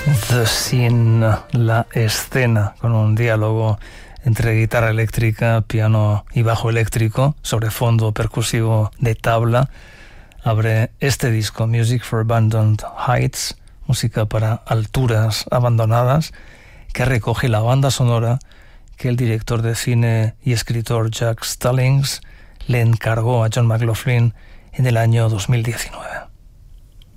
The Scene, la escena, con un diálogo entre guitarra eléctrica, piano y bajo eléctrico sobre fondo percusivo de tabla, abre este disco, Music for Abandoned Heights, música para alturas abandonadas, que recoge la banda sonora que el director de cine y escritor Jack Stallings le encargó a John McLaughlin en el año 2019.